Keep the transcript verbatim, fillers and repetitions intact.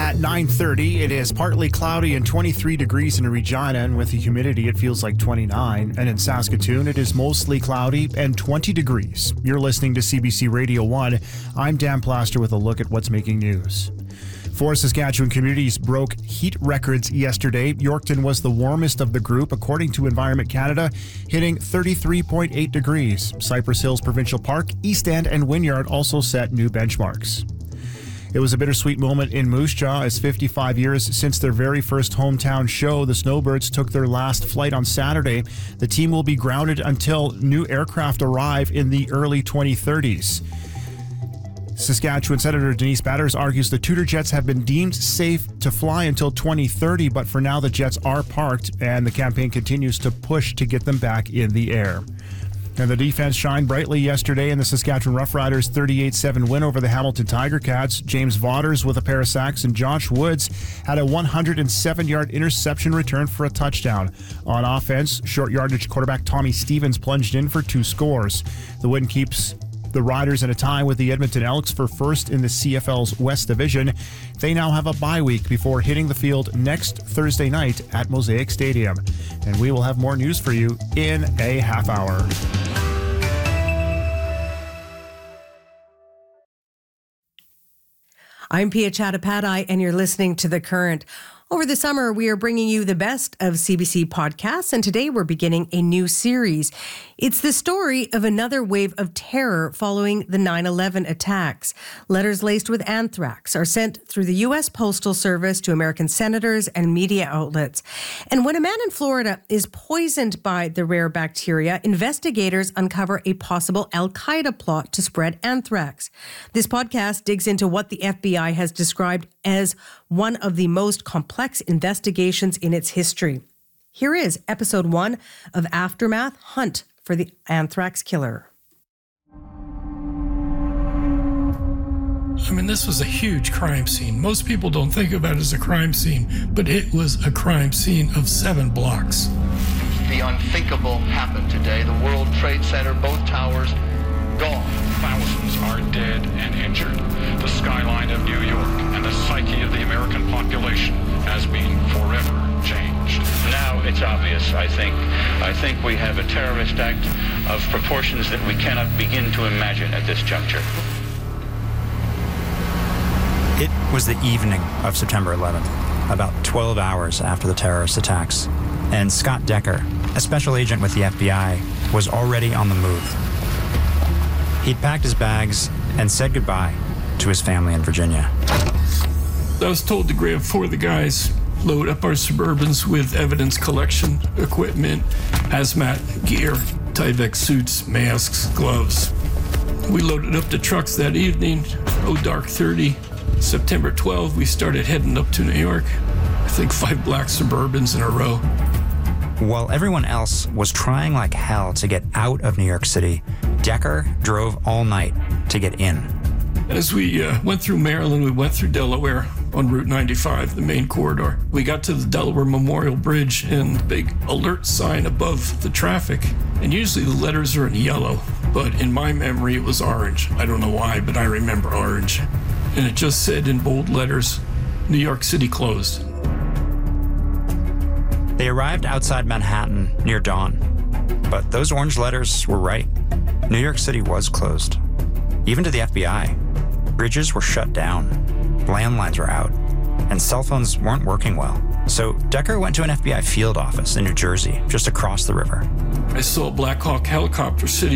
At nine thirty, it is partly cloudy and twenty-three degrees in Regina, and with the humidity, it feels like twenty-nine. And in Saskatoon, it is mostly cloudy and twenty degrees. You're listening to C B C Radio one. I'm Dan Plaster with a look at what's making news. Four Saskatchewan communities broke heat records yesterday. Yorkton was the warmest of the group, according to Environment Canada, hitting thirty-three point eight degrees. Cypress Hills Provincial Park, East End, and Wynyard also set new benchmarks. It was a bittersweet moment in Moose Jaw as fifty-five years since their very first hometown show, the Snowbirds took their last flight on Saturday. The team will be grounded until new aircraft arrive in the early twenty thirties. Saskatchewan Senator Denise Batters argues the Tudor jets have been deemed safe to fly until twenty thirty, but for now the jets are parked and the campaign continues to push to get them back in the air. And the defense shined brightly yesterday in the Saskatchewan Roughriders' thirty-eight seven win over the Hamilton Tiger Cats. James Vaughters with a pair of sacks and Josh Woods had a one hundred seven yard interception return for a touchdown. On offense, short yardage quarterback Tommy Stevens plunged in for two scores. The win keeps the Riders in a tie with the Edmonton Elks for first in the C F L's West Division. They now have a bye week before hitting the field next Thursday night at Mosaic Stadium. And we will have more news for you in a half hour. I'm Pia Chattopadhyay, and you're listening to The Current. Over the summer, we are bringing you the best of C B C podcasts, and today we're beginning a new series. It's the story of another wave of terror following the nine eleven attacks. Letters laced with anthrax are sent through the U S Postal Service to American senators and media outlets. And when a man in Florida is poisoned by the rare bacteria, investigators uncover a possible Al-Qaeda plot to spread anthrax. This podcast digs into what the F B I has described as one of the most complex investigations in its history. Here is episode one of Aftermath: Hunt for the Anthrax Killer. I mean, this was a huge crime scene. Most people don't think of it as a crime scene, but it was a crime scene of seven blocks. The unthinkable happened today. The World Trade Center, both towers, gone. Thousands are dead and injured. The skyline of New York and the psyche of the American population has been forever changed. Now it's obvious, I think. I think we have a terrorist act of proportions that we cannot begin to imagine at this juncture. It was the evening of September eleventh, about twelve hours after the terrorist attacks, and Scott Decker, a special agent with the F B I, was already on the move. He'd packed his bags and said goodbye to his family in Virginia. I was told to grab four of the guys, load up our Suburbans with evidence collection equipment, hazmat gear, Tyvek suits, masks, gloves. We loaded up the trucks that evening, oh dark thirty. September twelfth, we started heading up to New York. I think five black Suburbans in a row. While everyone else was trying like hell to get out of New York City, Decker drove all night to get in. As we uh, went through Maryland, we went through Delaware on Route ninety-five, the main corridor. We got to the Delaware Memorial Bridge and the big alert sign above the traffic. And usually the letters are in yellow, but in my memory it was orange. I don't know why, but I remember orange. And it just said in bold letters, New York City closed. They arrived outside Manhattan near dawn, but those orange letters were right. New York City was closed. Even to the F B I. Bridges were shut down, landlines were out, and cell phones weren't working well. So Decker went to an F B I field office in New Jersey, just across the river. I saw a Black Hawk helicopter sitting